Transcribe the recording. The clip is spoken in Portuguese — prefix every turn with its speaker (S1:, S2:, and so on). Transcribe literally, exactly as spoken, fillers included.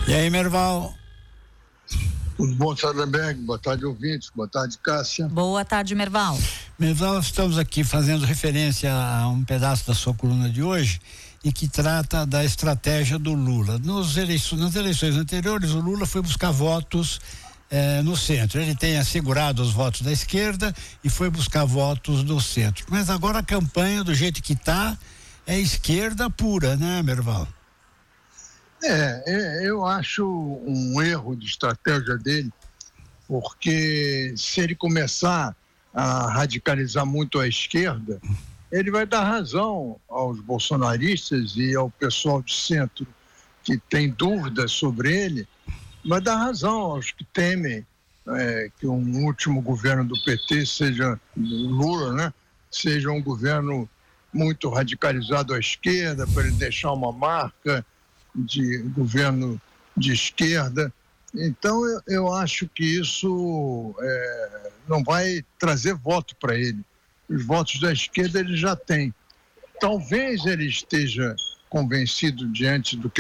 S1: E aí, Merval?
S2: Tudo bom, Sardenberg? Boa tarde, ouvintes. Boa tarde, Cássia.
S3: Boa tarde, Merval.
S1: Merval, estamos aqui fazendo referência a um pedaço da sua coluna de hoje e que trata da estratégia do Lula. Nos eleições, nas eleições anteriores, o Lula foi buscar votos eh, no centro. Ele tem assegurado os votos da esquerda e foi buscar votos do centro. Mas agora a campanha, do jeito que está, é esquerda pura, né, Merval?
S2: É, eu acho um erro de estratégia dele, porque se ele começar a radicalizar muito a esquerda, ele vai dar razão aos bolsonaristas e ao pessoal de centro que tem dúvidas sobre ele, vai dar razão aos que temem é, que um último governo do P T, seja do Lula, né, seja um governo muito radicalizado à esquerda, para ele deixar uma marca de governo de esquerda. Então eu, eu acho que isso é, não vai trazer voto para ele. Os votos da esquerda ele já tem. Talvez ele esteja convencido diante do que